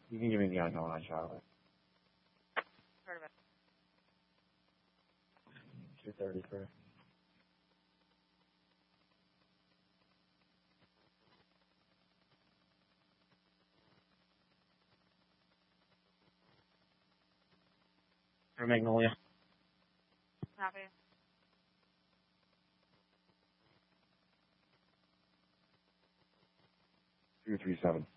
You can give me the unknown on Charlotte. Heard of it. 233. For Magnolia. Copy. 237.